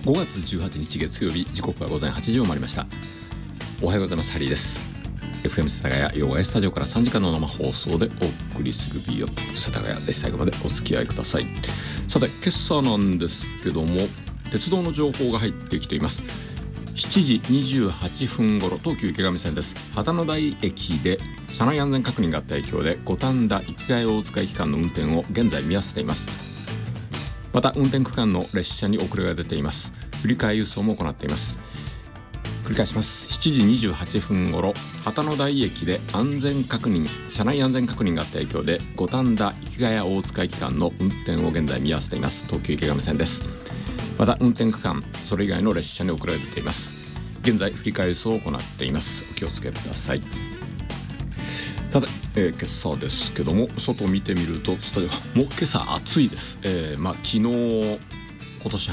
5月18日月曜日、時刻は午前8時を回りました。おはようございます。ハリーです。 FM 世田谷ヨガエスタジオから3時間の生放送でお送りするビヨップ世田谷、ぜひ最後までお付き合いください。さて、今朝なんですけども、鉄道の情報が入ってきています。7時28分頃、東急池上線です。旗の台駅で車内安全確認があった影響で五反田生きがい大塚駅間の運転を現在見合わせています。また運転区間の列車に遅れが出ています。振り替え輸送も行っています。繰り返します。7時28分頃、旗の台駅で車内安全確認があった影響で五反田生きがい大塚駅間の運転を現在見合わせています。東急池上線です。また運転区間、それ以外の列車に遅れが出ています。現在振り替え輸送を行っています。お気をつけください。さて、今朝ですけども、外を見てみるとスタジオもう今朝暑いです。昨日今年